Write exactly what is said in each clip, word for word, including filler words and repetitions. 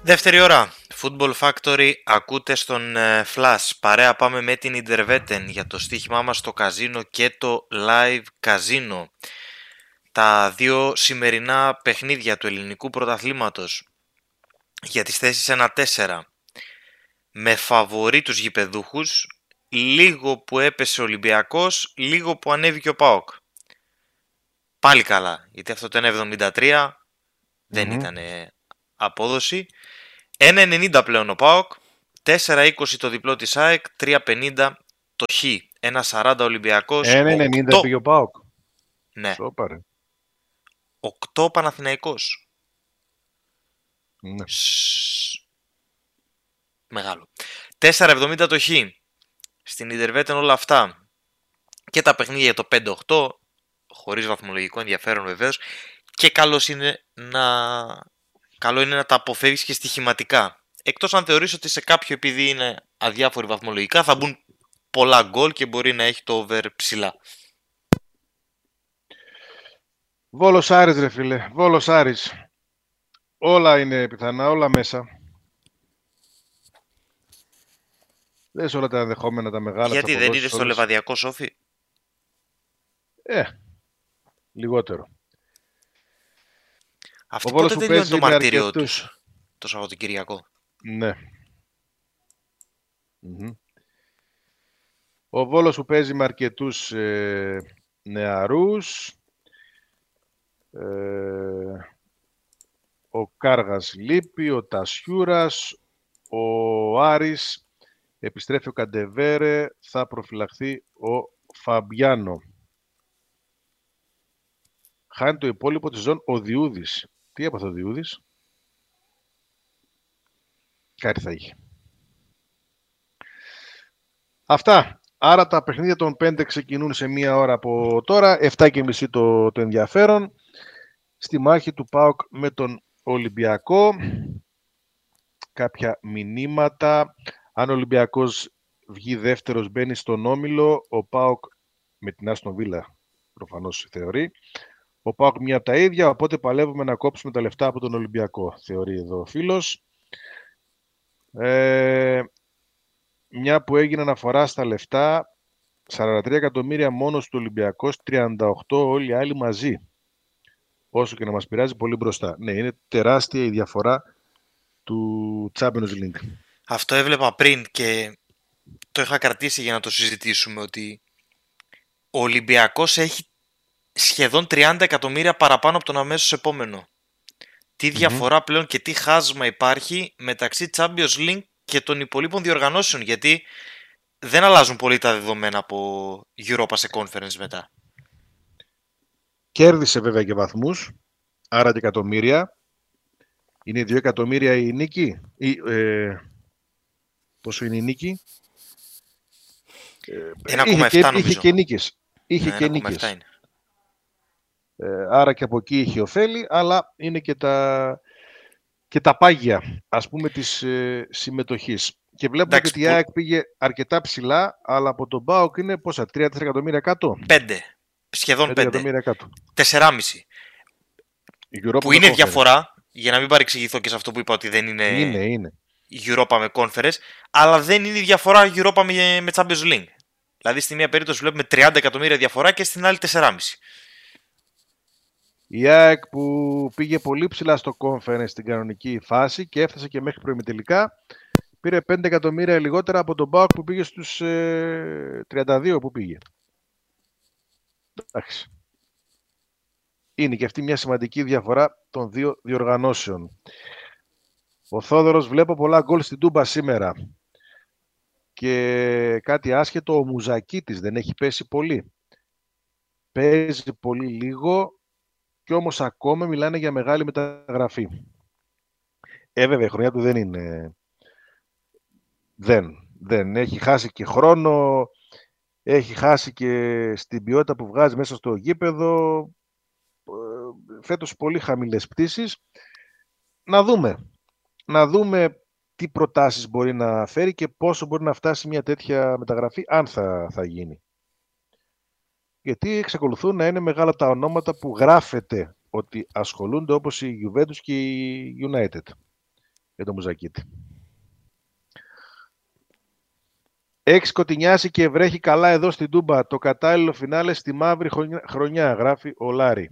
Δεύτερη ώρα. Football Factory ακούτε στον ε, Flash. Παρέα πάμε με την Interveten για το στοίχημά μας στο καζίνο και το live καζίνο. Τα δύο σημερινά παιχνίδια του ελληνικού πρωταθλήματος για τις θέσεις ένα τέσσερα. Με φαβορί τους γηπεδούχους, λίγο που έπεσε ο Ολυμπιακός, λίγο που ανέβηκε ο ΠΑΟΚ. Πάλι καλά, γιατί αυτό το ένα εβδομήντα τρία δεν Mm-hmm. ήταν απόδοση. ένα ενενήντα πλέον ο ΠΑΟΚ, τέσσερα είκοσι το διπλό της ΑΕΚ, τρία πενήντα το Χ, ένα σαράντα Ολυμπιακός, ένα ενενήντα πήγε ο ΠΑΟΚ. Ναι. Σόπαρε. οκτώ Παναθηναϊκός. Ναι. Σ... Μεγάλο. τέσσερα εβδομήντα το Χ. Στην Ιντερβέτεν όλα αυτά. Και τα παιχνίδια για το πέντε οκτώ, χωρίς βαθμολογικό ενδιαφέρον βεβαίως. Και καλός είναι να... καλό είναι να τα αποφεύγεις και στοιχηματικά. Εκτός αν θεωρείς ότι σε κάποιο, επειδή είναι αδιάφοροι βαθμολογικά, θα μπουν πολλά γκολ και μπορεί να έχει το over ψηλά. Βόλος Άρης ρε φίλε, Βόλος Άρης. Όλα είναι πιθανά, όλα μέσα. Δες όλα τα ενδεχόμενα, τα μεγάλα. Γιατί δεν είναι στο όλες. Λεβαδιακό Σόφι? Ε, λιγότερο. Αυτή πότε τελειώνει το μαρτύριο τους, το Σαββατοκυριακό? Ναι. Mm-hmm. Ο Βόλος που παίζει με αρκετούς ε, νεαρούς. Ε, ο Κάργας λείπει, ο Τασιούρας, ο Άρης, επιστρέφει ο Καντεβέρε, θα προφυλαχθεί ο Φαμπιάνο. Χάνει το υπόλοιπο της ζώνη ο Διούδης. Τι έπαθε ο Διούδης? Κάτι θα είχε. Αυτά. Άρα τα παιχνίδια των πέντε ξεκινούν σε μία ώρα από τώρα. εφτά και μισή το, το ενδιαφέρον. Στη μάχη του ΠΑΟΚ με τον Ολυμπιακό. Κάποια μηνύματα. Αν ο Ολυμπιακός βγει δεύτερος, μπαίνει στον όμιλο. Ο ΠΑΟΚ με την Άστον Βίλα προφανώς θεωρεί. Ο ΠΑΟΚ μια από τα ίδια, οπότε παλεύουμε να κόψουμε τα λεφτά από τον Ολυμπιακό, θεωρεί εδώ ο φίλος. Ε, μια που έγινε αναφορά στα λεφτά, σαράντα τρία εκατομμύρια μόνος του Ολυμπιακός, τριάντα οκτώ όλοι οι άλλοι μαζί. Όσο και να μας πειράζει, πολύ μπροστά. Ναι, είναι τεράστια η διαφορά του Champions League. Αυτό έβλεπα πριν και το είχα κρατήσει για να το συζητήσουμε, ότι ο Ολυμπιακός έχει σχεδόν τριάντα εκατομμύρια παραπάνω από τον αμέσως επόμενο. Τι Mm-hmm. διαφορά πλέον και τι χάσμα υπάρχει μεταξύ Champions League και των υπολείπων διοργανώσεων, γιατί δεν αλλάζουν πολύ τα δεδομένα από Europa σε Conference μετά. Κέρδισε βέβαια και βαθμούς, άρα και εκατομμύρια. Είναι δύο εκατομμύρια η νίκη. Ή, ε, πόσο είναι η νίκη? ένα κόμμα επτά νομίζω. Είχε και νίκες. Είχε ναι, και νίκες. Είναι. Ε, άρα και από εκεί είχε ωφέλη, αλλά είναι και τα, και τα πάγια, ας πούμε, της ε, συμμετοχής. Και βλέπουμε ότι η ΑΕΚ πήγε αρκετά ψηλά, αλλά από τον ΠΑΟΚ είναι πόσα, τρία τέσσερα εκατομμύρια κάτω. πέντε. Σχεδόν πέντε. τέσσερα κόμμα πέντε. Που είναι διαφορά, για να μην παρεξηγηθώ και σε αυτό που είπα ότι δεν είναι, είναι, είναι. Europa με Conference, αλλά δεν είναι η διαφορά Europa με, με Champions League. Δηλαδή στη μία περίπτωση βλέπουμε τριάντα εκατομμύρια διαφορά και στην άλλη τέσσερα κόμμα πέντε. Η ΑΕΚ που πήγε πολύ ψηλά στο Conference στην κανονική φάση και έφτασε και μέχρι προημιτελικά, πήρε πέντε εκατομμύρια λιγότερα από τον ΠΑΟΚ που πήγε στους ε, τριάντα δύο που πήγε. Εντάξει. Είναι και αυτή μια σημαντική διαφορά των δύο διοργανώσεων. Ο Θόδωρος, βλέπω πολλά γκολ στην Τούμπα σήμερα. Και κάτι άσχετο, ο Μουζακίτης δεν έχει πέσει πολύ. Παίζει πολύ λίγο και όμως ακόμα μιλάνε για μεγάλη μεταγραφή. Ε, βέβαια, η χρονιά του δεν είναι... Δεν, δεν. Έχει χάσει και χρόνο, έχει χάσει και στην ποιότητα που βγάζει μέσα στο γήπεδο. Φέτος πολύ χαμηλές πτήσεις. Να δούμε. Να δούμε τι προτάσεις μπορεί να φέρει και πόσο μπορεί να φτάσει μια τέτοια μεταγραφή, αν θα, θα γίνει. Γιατί εξακολουθούν να είναι μεγάλα τα ονόματα που γράφεται ότι ασχολούνται, όπως η Juventus και η United. για τον Μουζακίτη. Έχει σκοτεινιάσει και βρέχει καλά εδώ στην Τούμπα. Το κατάλληλο φινάλε στη μαύρη χρονιά, γράφει ο Λάρη.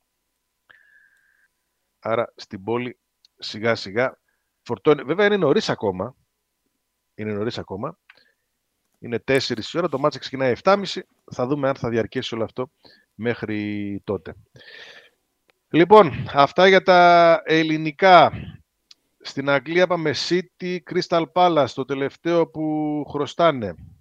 Άρα στην πόλη σιγά σιγά φορτώνει. Βέβαια είναι νωρίς ακόμα. Είναι νωρίς ακόμα. Είναι τέσσερις η ώρα, το μάτς ξεκινάει επτά και μισή. Θα δούμε αν θα διαρκέσει όλο αυτό μέχρι τότε. Λοιπόν, αυτά για τα ελληνικά. Στην Αγγλία πάμε City, Crystal Palace, το τελευταίο που χρωστάνε.